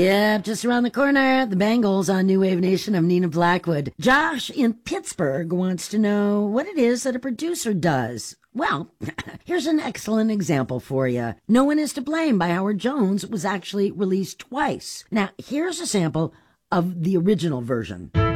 Yep, just around the corner, the Bangles on New Wave Nation of Nina Blackwood. Josh in Pittsburgh wants to know what it is that a producer does. Well, here's an excellent example for you. No One Is to Blame by Howard Jones was actually released twice. Now, here's a sample of the original version.